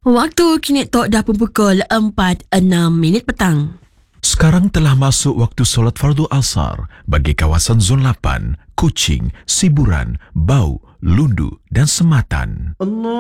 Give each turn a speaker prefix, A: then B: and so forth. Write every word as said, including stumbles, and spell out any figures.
A: Waktu kini tok dah pun pukul empat enam minit petang.
B: Sekarang telah masuk waktu solat fardu asar bagi kawasan Zon lapan, Kuching, Siburan, Bau, Lundu dan Sematan. Allah.